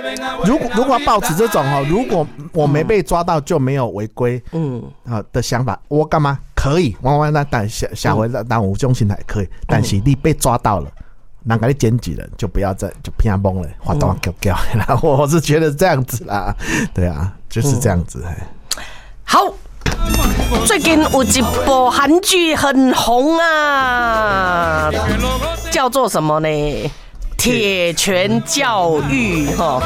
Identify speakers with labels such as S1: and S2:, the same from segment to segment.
S1: 如果抱持这种如果我没被抓到就没有违规的想法，我干嘛可以？但下回当有这种心态可以，但是你被抓到了。人给你检举人，就不要再就偏懵了，滑动叫啦。我是觉得这样子啦，对啊，就是这样子。
S2: 好，最近有一部韩剧很红啊，叫做什么呢？铁拳教育哈。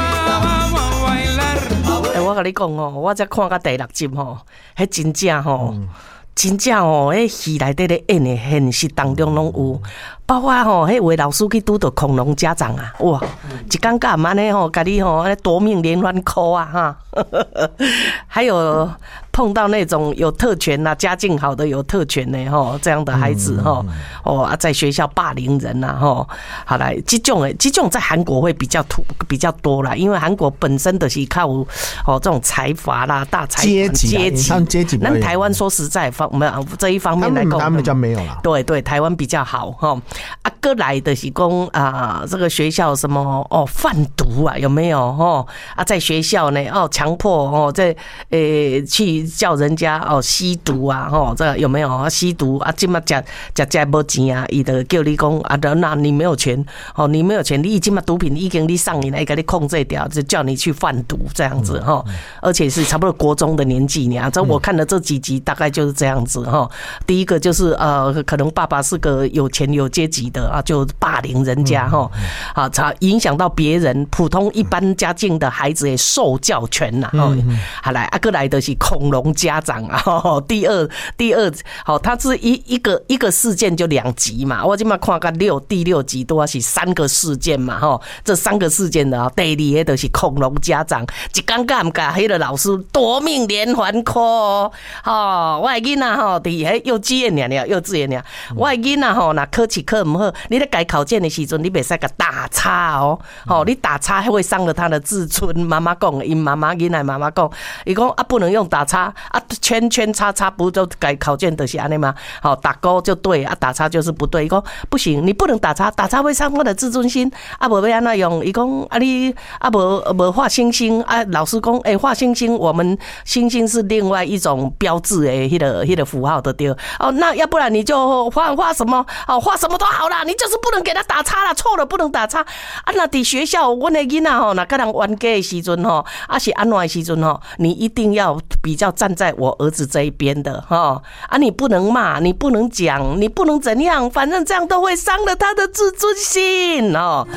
S2: 我跟你讲我才看到第6集那真正真正迄戏内底咧演的现实当中拢有，包括迄位老师去拄到恐龙家长啊，哇，一天到晚安尼甲你夺命连环 call 啊哈，还有碰到那种有特权啊，家境好的有特权的这样的孩子在学校霸凌人啊好来，这种在韩国会比较多啦，因为韩国本身的是靠这种财阀啦、大财团阶级，那台湾说实在这一方面来讲，
S1: 他们比较没有啦。
S2: 对，台湾比较好过来的是讲这个学校什么贩毒啊，有没有在学校呢强迫去叫人家吸毒啊这个有没有吸毒啊？今嘛吃没钱啊，伊就叫你讲那你没有钱你没有钱，你今嘛毒品已经你上瘾了，给你控制掉，就叫你去贩毒这样子而且是差不多国中的年纪呢。这我看了这几集，大概就是这样子第一个就是可能爸爸是个有钱有阶级的就霸凌人家影响到别人普通一般家境的孩子的受教权呐好来过来的是恐龙家长第二他是一个事件就2集嘛，我今嘛看到第6集都是3个事件嘛这3个事件的第2个就是恐龙家长，一天到晚甲迄个老师夺命连环 call 我的囡仔伫迄幼稚园我的囡仔若考试考唔好，你咧改考卷的时阵，你袂使甲打叉你打叉会伤了他的自尊。妈妈讲，因妈妈囡仔妈妈讲，伊讲不能用打叉圈圈叉叉不就改考卷的是安尼吗？打勾就对打叉就是不对。伊讲不行，你不能打叉，打叉会伤我的自尊心无要安怎用？伊讲你无画星星老师讲画星星，我们星星是另外一种标志的迄个符号的对那要不然你就画什么画什么都好啦，你就是不能给他打叉啦，错了不能打叉那伫学校阮的囡仔若跟人冤家的时阵是安怎的时阵你一定要比较站在我儿子这一边的你不能骂，你不能讲，你不能怎样，反正这样都会伤了他的自尊心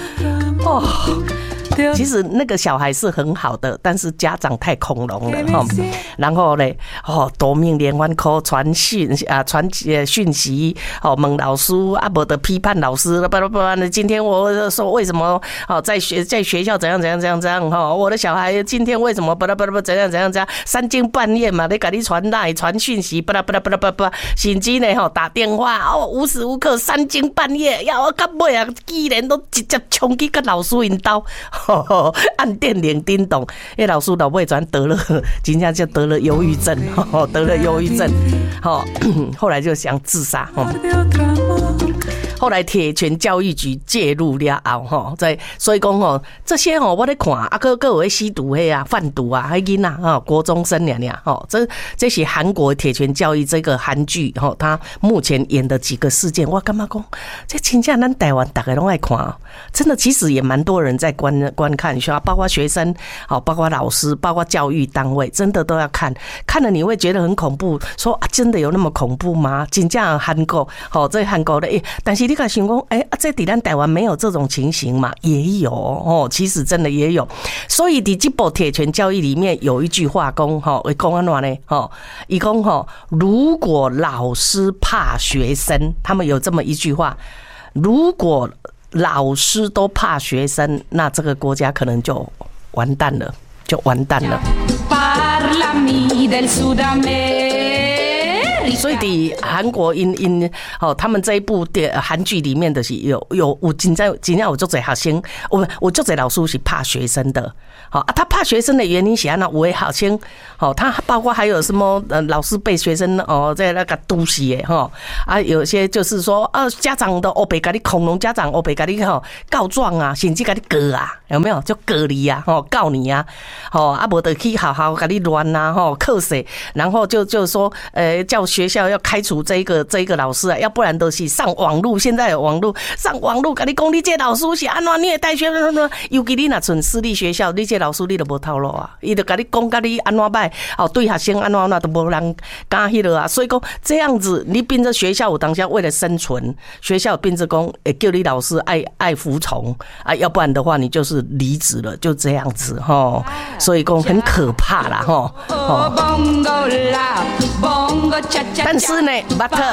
S2: 其实那个小孩是很好的，但是家长太恐龙了然后呢夺命连环 call 传讯息问老师无的批判老师今天我说为什么在学校怎样我的小孩今天为什么怎样3更半夜嘛，你给你传赖传讯息甚至呢打电话无时无刻3更半夜要到尾居然都直接冲去跟老师因兜按电铃叮咚，那老师老尾转得了，真正就得了忧郁症，后来就想自杀。后来铁拳教育局介入了后所以讲这些我在看各有在吸毒贩毒还囡仔国中生这是韩国铁拳教育这个韩剧他目前演的几个事件，我感觉讲这真正咱台湾大家都爱看真的，其实也蛮多人在观看，包括学生包括老师，包括教育单位，真的都要看了你会觉得很恐怖，说真的有那么恐怖吗？真正韩国这韩国的但是你敢想说这在咱台湾没有这种情形嘛？也有其实真的也有。所以在这部铁拳教育里面有一句话讲会讲安怎呢他说如果老师怕学生，他们有这么一句话，如果老师都怕学生，那这个国家可能就完蛋了。 所以在韩国因他们这一部韩剧里面的是有真正有足侪学生，有足侪老师是怕学生的。他怕学生的原因是有的学生他包括还有什么老师被学生在那个督死的有些就是说家长的黑白给你恐龙家长黑白给你告状啊，甚至给你告啊，有没有就告你啊告你啊没得去好好给你乱啊课税，然后就说叫学校要开除这一个老师啊，要不然都是上网路，现在有网路上网路跟你讲你这老师是安怎虐待学生，尤其你若存私立学校，你这老师你都无透露啊，伊就跟你讲，跟你安怎歹对学生安怎都无人敢迄落啊，所以讲这样子，你变成学校有当下为了生存，学校变成讲会叫你老师爱服从啊，要不然的话你就是离职了，就这样子所以讲很可怕啦但是呢，巴特